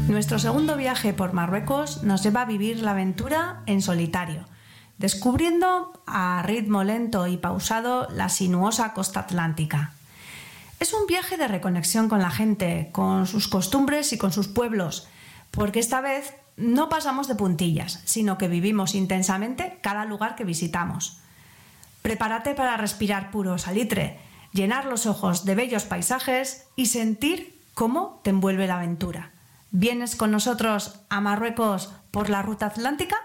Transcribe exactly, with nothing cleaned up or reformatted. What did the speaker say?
Nuestro segundo viaje por Marruecos nos lleva a vivir la aventura en solitario, descubriendo a ritmo lento y pausado la sinuosa costa atlántica. Es un viaje de reconexión con la gente, con sus costumbres y con sus pueblos, porque esta vez no pasamos de puntillas, sino que vivimos intensamente cada lugar que visitamos. Prepárate para respirar puro salitre, llenar los ojos de bellos paisajes y sentir cómo te envuelve la aventura. ¿Vienes con nosotros a Marruecos por la ruta atlántica?